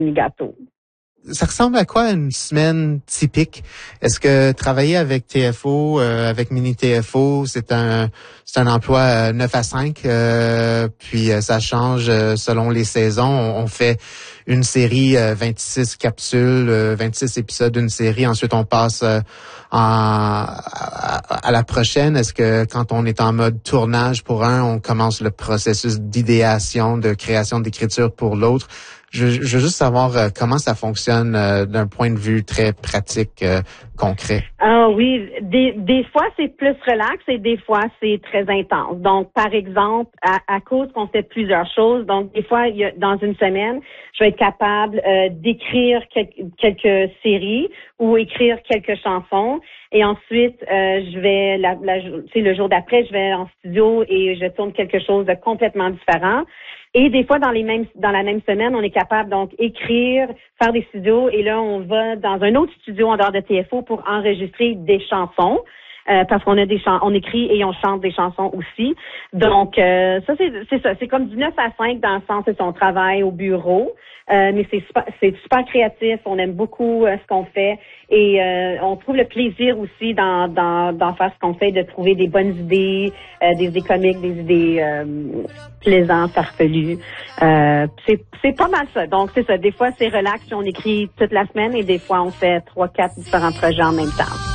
gâteau. Ça ressemble à quoi une semaine typique? Est-ce que travailler avec TFO, avec Mini TFO, c'est un emploi 9 à 5, puis ça change selon les saisons. On fait une série 26 capsules, 26 épisodes d'une série. Ensuite, on passe à la prochaine. Est-ce que quand on est en mode tournage pour un, on commence le processus d'idéation, de création d'écriture pour l'autre? Je veux juste savoir comment ça fonctionne d'un point de vue très pratique, concret. Ah oui, des fois c'est plus relax et des fois c'est très intense. Donc, par exemple, à cause qu'on fait plusieurs choses, donc des fois, dans une semaine, je vais être capable d'écrire quelques séries ou écrire quelques chansons. Et ensuite, je vais, le jour d'après, je vais en studio et je tourne quelque chose de complètement différent. Et des fois, dans la même semaine, on est capable donc écrire, faire des studios, et là, on va dans un autre studio en dehors de TFO pour enregistrer des chansons. Parce qu'on a on écrit et on chante des chansons aussi. Donc, ça, c'est ça. C'est comme du 9 à 5 dans le sens de son travail au bureau. Mais c'est super créatif. On aime beaucoup ce qu'on fait. Et on trouve le plaisir aussi d'en faire ce qu'on fait, de trouver des bonnes idées, des idées comiques, des idées plaisantes, farfelues. C'est pas mal ça. Donc, c'est ça. Des fois, c'est relax, on écrit toute la semaine et des fois, on fait 3-4 différents projets en même temps.